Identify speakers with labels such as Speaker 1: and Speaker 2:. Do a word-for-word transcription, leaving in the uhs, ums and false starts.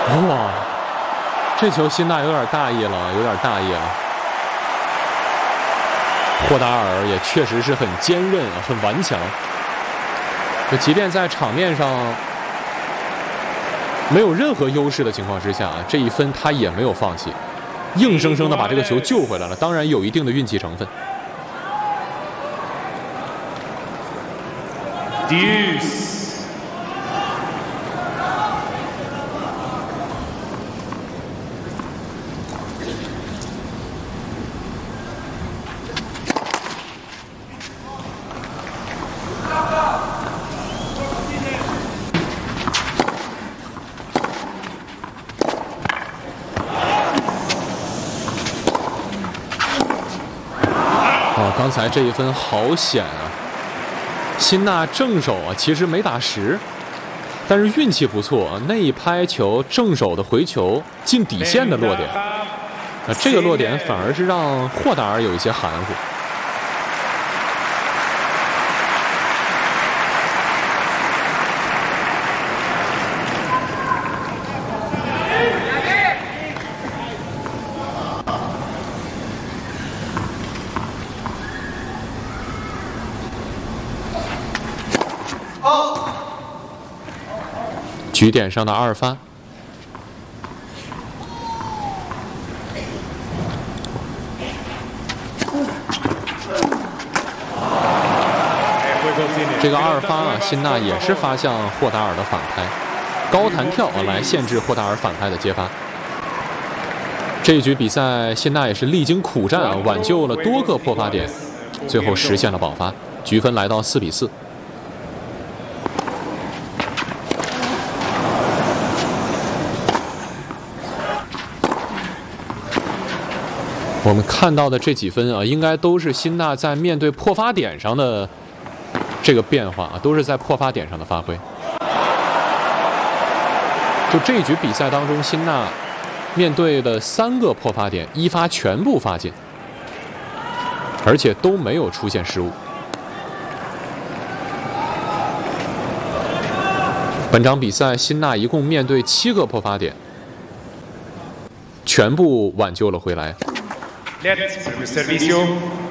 Speaker 1: 哇，这球辛纳有点大意了，有点大意了。霍达尔也确实是很坚韧啊，很顽强。就即便在场面上没有任何优势的情况之下，这一分他也没有放弃，硬生生的把这个球救回来了。当然有一定的运气成分。
Speaker 2: Deuce。
Speaker 1: 刚才这一分好险啊！辛纳正手啊，其实没打实，但是运气不错啊，那一拍球正手的回球进底线的落点，啊，这个落点反而是让霍达尔有一些含糊。局点上的二发，这个二发啊，辛纳也是发向霍达尔的反拍，高弹跳啊来限制霍达尔反拍的接发。这一局比赛，辛纳也是历经苦战啊，挽救了多个破发点，最后实现了保发，局分来到四比四。我们看到的这几分啊，应该都是辛纳在面对破发点上的这个变化啊，都是在破发点上的发挥。就这一局比赛当中，辛纳面对的三个破发点，一发全部发进，而且都没有出现失误。本场比赛，辛纳一共面对七个破发点，全部挽救了回来。
Speaker 2: Let's servicio.